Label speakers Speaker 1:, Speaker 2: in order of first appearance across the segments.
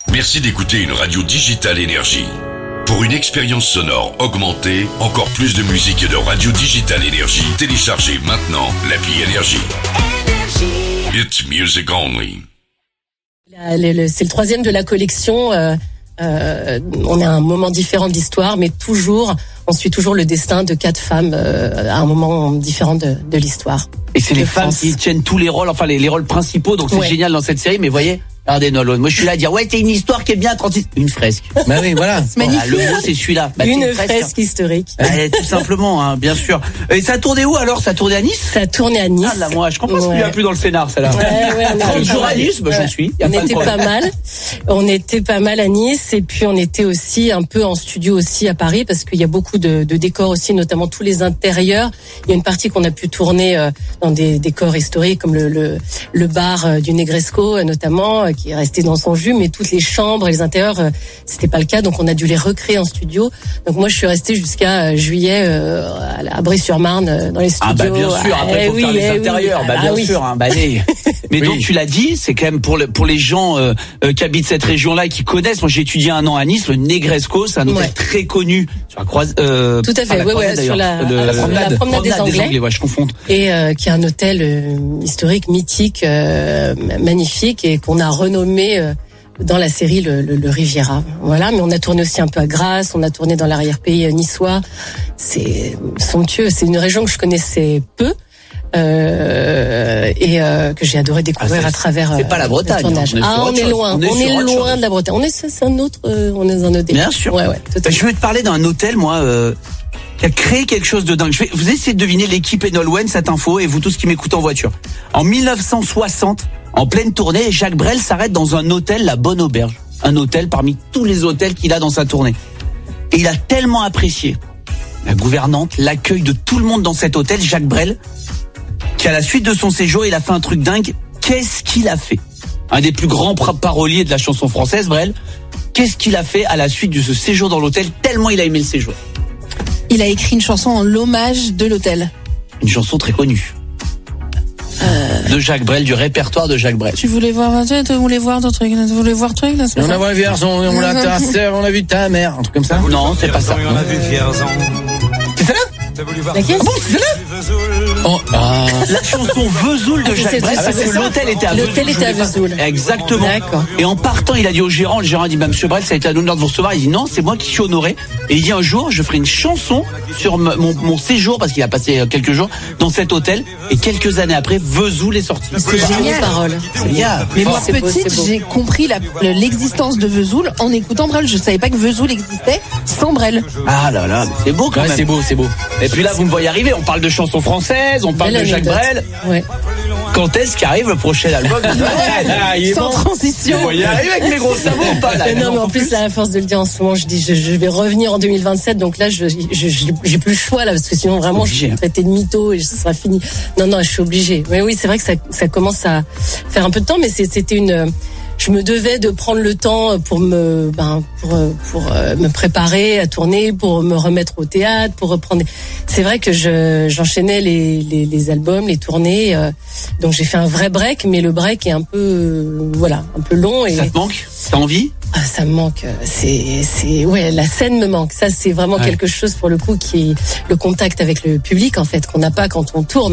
Speaker 1: Merci d'écouter une radio Digital Énergie. Pour une expérience sonore augmentée, encore plus de musique et de radio Digital Énergie, téléchargez maintenant l'appli Énergie. It's music only.
Speaker 2: C'est le 3e de la collection. On est à un moment différent de l'histoire, mais on suit toujours le destin de 4 femmes à un moment différent de l'histoire.
Speaker 3: Et c'est les femmes qui tiennent tous les rôles, enfin les rôles principaux, donc c'est génial dans cette série. Mais voyez, regardez Nolan, moi je suis là à dire c'est une histoire qui est bien 36. Une fresque.
Speaker 4: Bah oui, voilà.
Speaker 3: C'est magnifique. Le mot c'est celui-là.
Speaker 2: Une fresque historique.
Speaker 3: Tout simplement, hein, bien sûr. Et ça a tourné où alors? Ça a tourné à Nice?
Speaker 2: Ça a tourné à Nice.
Speaker 3: Ah là, moi je comprends ce qu'il y a plus dans le scénar, celle-là.
Speaker 2: On
Speaker 3: 30 jours à Nice, j'en suis.
Speaker 2: On était pas mal. On était pas mal à Nice, et puis on était aussi un peu en studio aussi à Paris, parce qu'il y a beaucoup de décors aussi, notamment tous les intérieurs. Il y a une partie qu'on a pu tourner dans des décors historiques, comme le bar du Negresco notamment, qui est resté dans son jus, mais toutes les chambres et les intérieurs, c'était pas le cas, donc on a dû les recréer en studio. Donc moi je suis restée jusqu'à juillet à Brie-sur-Marne dans les studios.
Speaker 3: Ah bah bien sûr, après faut faire les intérieurs, bien sûr. Hein, mais donc tu l'as dit, c'est quand même pour les gens qui habitent cette région-là et qui connaissent. Moi j'ai étudié 1 an à Nice, le Negresco, c'est un hôtel très connu sur la croisade.
Speaker 2: Tout à fait, sur la promenade des Anglais.
Speaker 3: Je confonds.
Speaker 2: Et qui est un hôtel historique, mythique, magnifique, et qu'on a renommé dans la série le Riviera. Voilà, mais on a tourné aussi un peu à Grasse, on a tourné dans l'arrière-pays niçois. C'est somptueux, c'est une région que je connaissais peu. Et que j'ai adoré découvrir à travers
Speaker 3: c'est pas la Bretagne,
Speaker 2: le tournage. On est loin de la Bretagne. C'est un autre délire.
Speaker 3: Bien sûr. Je vais te parler d'un hôtel, moi, qui a créé quelque chose de dingue. Vous essayez de deviner l'équipe Enolwen, cette info, et vous tous qui m'écoutez en voiture. En 1960, en pleine tournée, Jacques Brel s'arrête dans un hôtel, la Bonne Auberge. Un hôtel parmi tous les hôtels qu'il a dans sa tournée. Et il a tellement apprécié la gouvernante, l'accueil de tout le monde dans cet hôtel, Jacques Brel, qu'à la suite de son séjour, il a fait un truc dingue. Qu'est-ce qu'il a fait? Un des plus grands paroliers de la chanson française, Brel. Qu'est-ce qu'il a fait à la suite de ce séjour dans l'hôtel, tellement il a aimé le séjour?
Speaker 5: Il a écrit une chanson en l'hommage de l'hôtel.
Speaker 3: Une chanson très connue. De Jacques Brel, du répertoire de Jacques Brel.
Speaker 5: Tu voulais voir ton truc, là, c'est
Speaker 4: on a vu Vierzon, on a ta sœur, on a vu ta mère, un truc comme ça.
Speaker 3: Non, c'est pas ça.
Speaker 4: On a vu Vierzon. C'est ça là?
Speaker 2: Laquelle?
Speaker 4: Bon, c'est là?
Speaker 3: La chanson Vesoul de Jacques Brel, parce que l'hôtel était à Vesoul.
Speaker 2: L'hôtel était à Vesoul.
Speaker 3: Exactement.
Speaker 2: D'accord.
Speaker 3: Et en partant, il a dit au gérant, le gérant a dit, Monsieur Brel, ça a été un honneur de vous recevoir. Il dit, non, c'est moi qui suis honoré. Et il dit, un jour, je ferai une chanson sur mon séjour, parce qu'il a passé quelques jours dans cet hôtel. Et quelques années après, Vesoul est sorti.
Speaker 2: C'est génial. Parole.
Speaker 5: Mais moi, petite, j'ai compris l'existence de Vesoul en écoutant Brel. Je savais pas que Vesoul existait sans Brel.
Speaker 3: Ah là là, c'est beau quand même.
Speaker 4: C'est beau.
Speaker 3: Et puis là, vous me voyez arriver, on parle de chansons françaises, on parle de Jacques Brel.
Speaker 2: Ouais.
Speaker 3: Quand est-ce qu'arrive le prochain album?
Speaker 5: Sans transition.
Speaker 3: Vous voyez arriver avec mes gros sabots ou pas là?
Speaker 2: Non, mais en plus, là, à force de le dire en ce moment, je dis, je vais revenir en 2027, donc là, j'ai plus le choix, là, parce que sinon, vraiment, je suis traitée de mytho et ce sera fini. Non, je suis obligée. Mais oui, c'est vrai que ça commence à faire un peu de temps, mais c'était je me devais de prendre le temps pour me préparer à tourner, pour me remettre au théâtre, pour reprendre. C'est vrai que j'enchaînais les albums, les tournées, donc j'ai fait un vrai break, mais le break est un peu long. Et
Speaker 3: ça te manque? T'as envie?
Speaker 2: Ah, ça me manque. La scène me manque. Ça, c'est vraiment quelque chose pour le coup qui est le contact avec le public en fait qu'on n'a pas quand on tourne.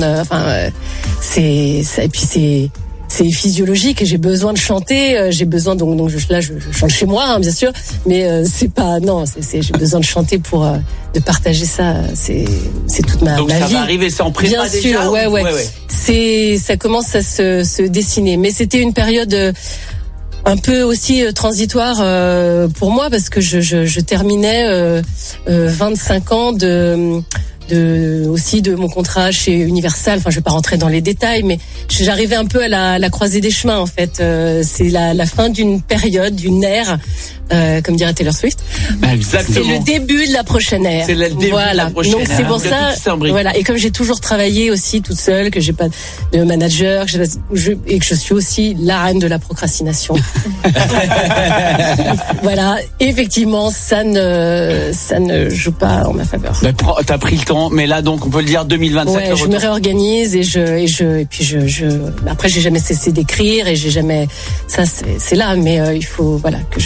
Speaker 2: Et puis c'est physiologique et j'ai besoin de chanter, j'ai besoin donc je chante chez moi bien sûr, mais j'ai besoin de chanter pour de partager ça, c'est toute ma vie.
Speaker 3: Donc ça va arriver, c'est en prépa déjà.
Speaker 2: Bien sûr, ouais. Ça commence à se dessiner, mais c'était une période un peu aussi transitoire pour moi parce que je terminais 25 ans aussi de mon contrat chez Universal. Enfin, je vais pas rentrer dans les détails, mais j'arrivais un peu à la croisée des chemins en fait. C'est la fin d'une période, d'une ère, comme dirait Taylor Swift.
Speaker 3: Exactement.
Speaker 2: C'est le début de la prochaine ère.
Speaker 3: C'est le début de la prochaine ère.
Speaker 2: Donc c'est pour ça. Voilà. Et comme j'ai toujours travaillé aussi toute seule, que j'ai pas de manager, et que je suis aussi la reine de la procrastination. Voilà. Effectivement, ça ne joue pas en ma faveur.
Speaker 3: T'as pris le temps. Mais là, donc, on peut le dire, 2027.
Speaker 2: Ouais, je me réorganise et puis après, j'ai jamais cessé d'écrire et j'ai jamais, ça, c'est là, mais il faut, que